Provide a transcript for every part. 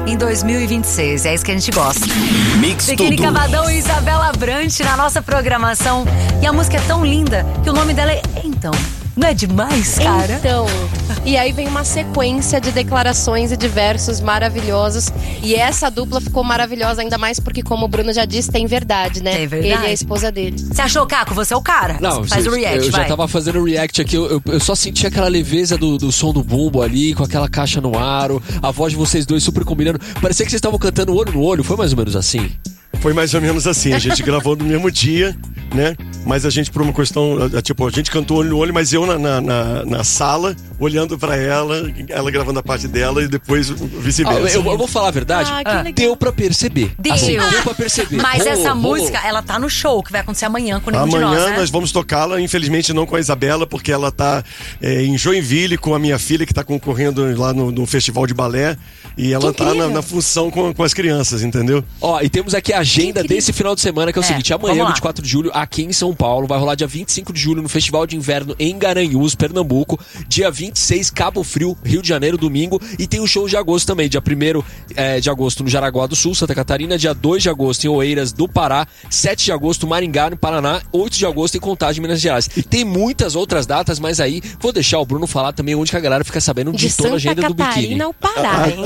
em 2026. É isso que a gente gosta. Mix Biquíni Tudo. Cavadão e Isabela Brant na nossa programação. E a música é tão linda que o nome dela é Então. Não é demais, cara? Então, e aí vem uma sequência de declarações e de versos maravilhosos. E essa dupla ficou maravilhosa, ainda mais porque, como o Bruno já disse, tem verdade, né? Tem verdade. Ele é a esposa dele. Você achou, Caco? Você é o cara. Não, faz o react, eu vai. já tava fazendo o react aqui, eu só senti aquela leveza do som do bumbo ali, com aquela caixa no aro, a voz de vocês dois super combinando. Parecia que vocês estavam cantando olho no olho, foi mais ou menos assim? Foi mais ou menos assim, a gente gravou no mesmo dia, né? Mas a gente, por uma questão, tipo, a gente cantou olho no olho, mas eu na sala, olhando pra ela gravando a parte dela e depois vice-versa. Eu vou falar a verdade, que legal. deu pra perceber. Deu. Assim, deu pra perceber. Mas Rolou, essa rolou. música, ela tá no show, que vai acontecer amanhã com nenhum de nós, Amanhã né? nós vamos tocá-la, infelizmente não com a Isabela, porque ela tá em Joinville com a minha filha, que tá concorrendo lá no Festival de Balé. E ela tá na função com as crianças, entendeu? Ó, e temos aqui a agenda desse final de semana, que é o seguinte: vamos amanhã, lá. 24 de julho, aqui em São Paulo, vai rolar dia 25 de julho no Festival de Inverno em Garanhuns, Pernambuco. Dia 26, Cabo Frio, Rio de Janeiro, domingo. E tem o show de agosto também, dia 1º de agosto no Jaraguá do Sul, Santa Catarina. Dia 2 de agosto em Oeiras do Pará. 7 de agosto, Maringá, no Paraná. 8 de agosto em Contagem, Minas Gerais. Tem muitas outras datas, mas aí vou deixar o Bruno falar também onde que a galera fica sabendo de toda a agenda do biquíni. Catarina ao Pará, hein?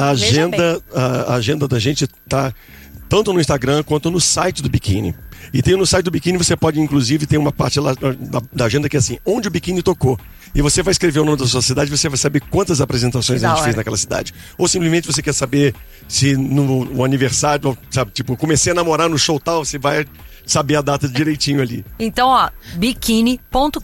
A agenda da gente tá tanto no Instagram quanto no site do biquíni. E tem no site do biquíni, você pode inclusive ter uma parte lá da agenda que é assim, onde o biquíni tocou. E você vai escrever o nome da sua cidade, você vai saber quantas apresentações a gente fez naquela cidade. Ou simplesmente você quer saber se no aniversário, sabe, tipo, comecei a namorar no show tal, você vai saber a data direitinho ali. Então, ó, biquíni.com.br.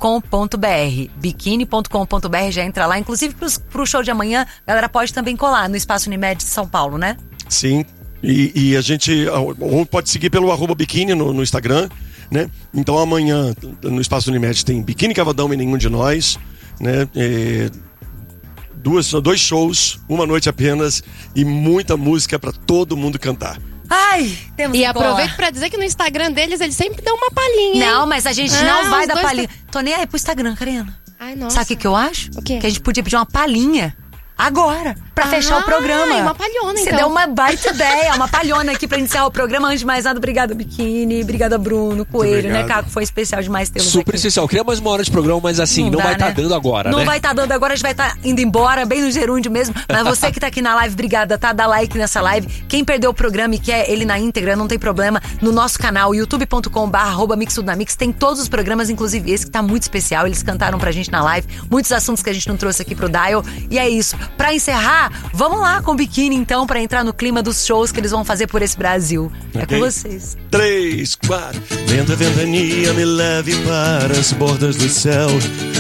Biquíni.com.br, já entra lá. Inclusive pro show de amanhã, a galera pode também colar no Espaço Unimed de São Paulo, né? Sim. E a gente ou pode seguir pelo @biquíni no Instagram, né? Então amanhã no Espaço Unimed tem Biquíni Cavadão e Nenhum de Nós, né? Dois shows, uma noite apenas e muita música pra todo mundo cantar. Ai, temos E que aproveito colar. pra dizer que no Instagram deles, eles sempre dão uma palhinha, hein? Não, mas a gente não vai os dar dois palhinha. Tô nem aí pro Instagram, Karina. Ai, nossa. Sabe o que eu acho? O quê? Que a gente podia pedir uma palhinha agora, pra fechar o programa. Uma palhona, Você então. deu uma baita ideia, uma palhona aqui pra encerrar o programa. Antes de mais nada, obrigada, Biquíni. Obrigada, Bruno, Coelho, obrigado. né, Caco? Foi especial demais tê-los Super aqui. especial. Queria mais uma hora de programa, mas assim, não dá, vai estar né? dando agora, Não né? vai estar dando agora, a gente vai estar indo embora, bem no gerúndio mesmo. Mas você que tá aqui na live, obrigada, tá? Dá like nessa live. Quem perdeu o programa e quer ele na íntegra, não tem problema. No nosso canal, youtube.com/mixtudonamix, tem todos os programas, inclusive esse que tá muito especial. Eles cantaram pra gente na live. Muitos assuntos que a gente não trouxe aqui pro Dial. E é isso. Pra encerrar, vamos lá com o Biquíni, então, pra entrar no clima dos shows que eles vão fazer por esse Brasil. É com vocês. 3, 4. Venta, ventania, me leve para as bordas do céu.